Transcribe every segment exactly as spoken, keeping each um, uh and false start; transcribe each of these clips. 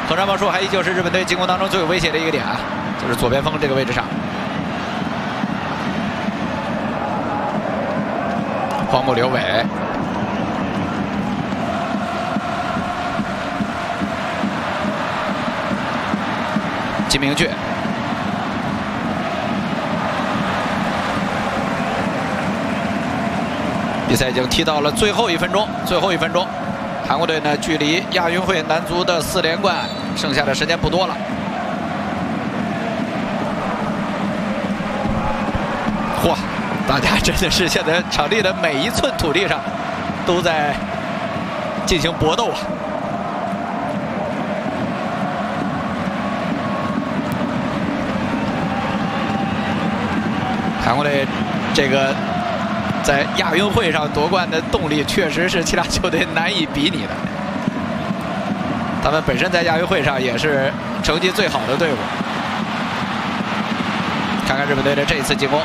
横山茂树还依旧是日本队进攻当中最有威胁的一个点啊，就是左边锋这个位置上。荒木留伟，金明俊。 比赛已经踢到了最后一分钟，最后一分钟，韩国队呢距离亚运会男足的四连冠剩下的时间不多了。嚯，大家真的是现在场地的每一寸土地上都在进行搏斗啊！韩国队这个。 在亚运会上夺冠的动力，确实是其他球队难以比拟的。他们本身在亚运会上也是成绩最好的队伍。看看日本队的这一次进攻，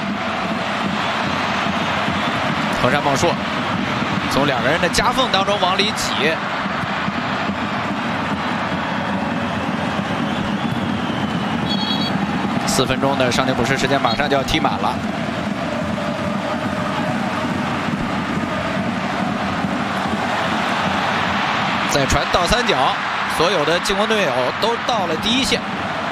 横山茂树从两个人的夹缝当中往里挤。四分钟的伤停补时时间马上就要踢满了。 再传倒三角，所有的进攻队友都到了第一线。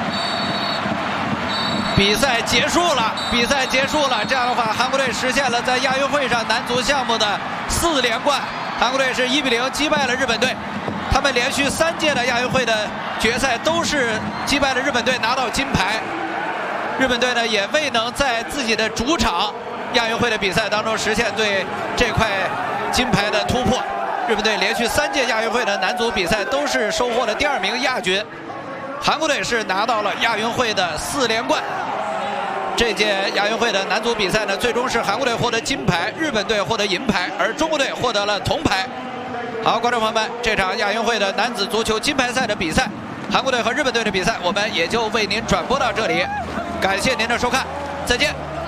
比赛结束了，比赛结束了。这样的话，韩国队实现了在亚运会上男足项目的四连冠。韩国队是一比零击败了日本队，他们连续三届的亚运会的决赛都是击败了日本队，拿到金牌。日本队呢也未能在自己的主场亚运会的比赛当中实现对这块金牌的突破。 日本队连续三届亚运会的男足比赛都是收获了第二名亚军，韩国队是拿到了亚运会的四连冠。这届亚运会的男足比赛呢，最终是韩国队获得金牌，日本队获得银牌，而中国队获得了铜牌。好，观众朋友们，这场亚运会的男子足球金牌赛的比赛，韩国队和日本队的比赛，我们也就为您转播到这里，感谢您的收看，再见。